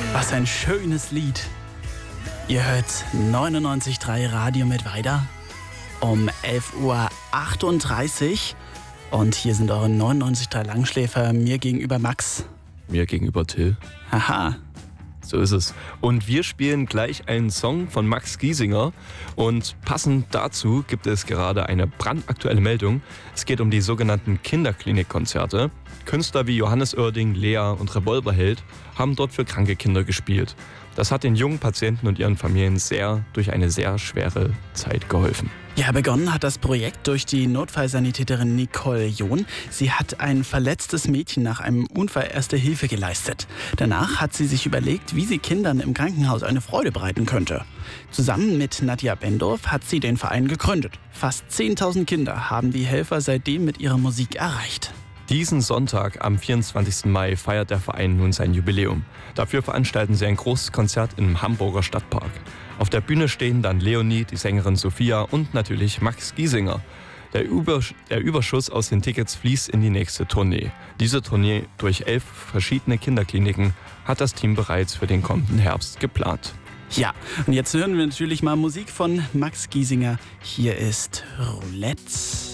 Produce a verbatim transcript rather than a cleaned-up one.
Was ein schönes Lied. Ihr hört neunundneunzig Komma drei Radio mit weiter um elf Uhr achtunddreißig. Und hier sind eure neunundneunzig Komma drei Langschläfer. Mir gegenüber Max. Mir gegenüber Till. Haha. So ist es. Und wir spielen gleich einen Song von Max Giesinger. Und passend dazu gibt es gerade eine brandaktuelle Meldung. Es geht um die sogenannten Kinderklinikkonzerte. Künstler wie Johannes Oerding, Lea und Revolverheld haben dort für kranke Kinder gespielt. Das hat den jungen Patienten und ihren Familien sehr durch eine sehr schwere Zeit geholfen. Ja, begonnen hat das Projekt durch die Notfallsanitäterin Nicole John. Sie hat ein verletztes Mädchen nach einem Unfall erste Hilfe geleistet. Danach hat sie sich überlegt, wie sie Kindern im Krankenhaus eine Freude bereiten könnte. Zusammen mit Nadja Bendorf hat sie den Verein gegründet. Fast zehntausend Kinder haben die Helfer seitdem mit ihrer Musik erreicht. Diesen Sonntag, am vierundzwanzigsten Mai, feiert der Verein nun sein Jubiläum. Dafür veranstalten sie ein großes Konzert im Hamburger Stadtpark. Auf der Bühne stehen dann Leonie, die Sängerin Sophia und natürlich Max Giesinger. Der, Übersch- der Überschuss aus den Tickets fließt in die nächste Tournee. Diese Tournee durch elf verschiedene Kinderkliniken hat das Team bereits für den kommenden Herbst geplant. Ja, und jetzt hören wir natürlich mal Musik von Max Giesinger. Hier ist Roulette.